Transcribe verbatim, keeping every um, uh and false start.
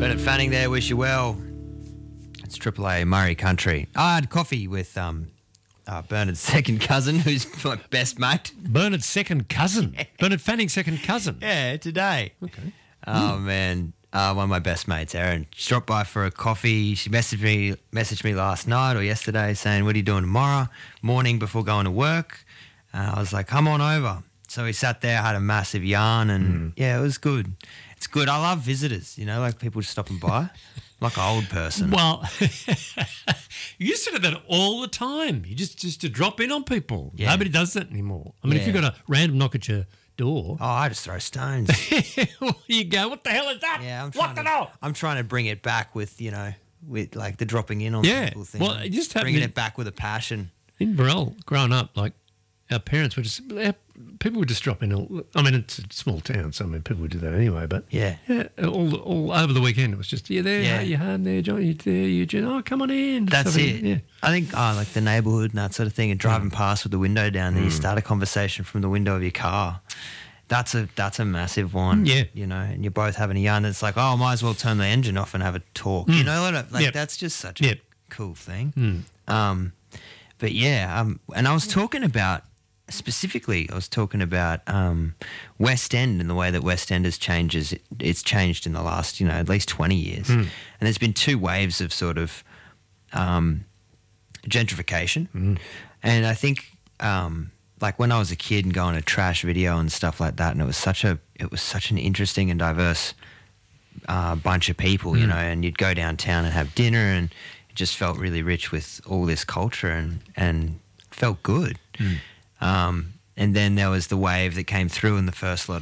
Bernard Fanning there, wish you well. It's Triple A Murray Country. I had coffee with um, uh, Bernard's second cousin, who's my best mate. Bernard's second cousin? Bernard Fanning's second cousin? Yeah, today. Okay. Oh, mm. man. Uh, one of my best mates, Erin. She dropped by for a coffee. She messaged me messaged me last night or yesterday saying, what are you doing tomorrow morning before going to work? Uh, I was like, come on over. So we sat there, had a massive yarn, and mm. yeah, it was good. It's good. I love visitors, you know, like people just stopping by. Like an old person. Well, you used to do that all the time. You just just to drop in on people. Yeah. Nobody does that anymore. I mean, yeah. if you've got a random knock at your door. Oh, I just throw stones. Well, you go, what the hell is that? Yeah, I'm what trying the hell? I'm trying to bring it back with, you know, with like the dropping in on yeah. people thing. Well, it just bringing in, it back with a passion. In Burrell, growing up, like our parents were just, our, people would just drop in. All, I mean, it's a small town, so I mean, people would do that anyway. But yeah, yeah, all all over the weekend, it was just, you there, yeah. you home there, John, you there, you Jen, oh, come on in. That's Something, it. Yeah. I think, oh, like the neighbourhood and that sort of thing, and driving mm. past with the window down, mm. then you start a conversation from the window of your car. That's a that's a massive one. Yeah. You know, and you're both having a yarn. It's like, oh, I might as well turn the engine off and have a talk. Mm. You know what? Like, yep. that's just such yep. a cool thing. Mm. Um, but yeah, um, and I was talking about, specifically, I was talking about um, West End and the way that West End has changes. It, it's changed in the last, you know, at least twenty years. Mm. And there's been two waves of sort of um, gentrification. Mm. And I think... Um, like when I was a kid and going to trash video and stuff like that, and it was such a it was such an interesting and diverse uh, bunch of people, mm. you know, and you'd go downtown and have dinner, and it just felt really rich with all this culture, and and felt good. Mm. Um, and then there was the wave that came through in the first lot